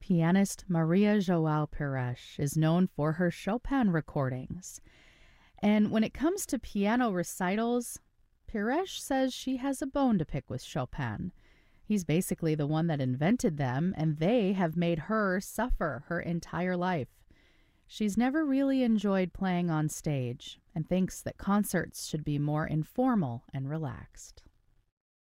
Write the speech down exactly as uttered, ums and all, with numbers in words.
pianist Maria João Pires is known for her Chopin recordings. And when it comes to piano recitals, Pires says she has a bone to pick with Chopin. He's basically the one that invented them, and they have made her suffer her entire life. She's never really enjoyed playing on stage and thinks that concerts should be more informal and relaxed.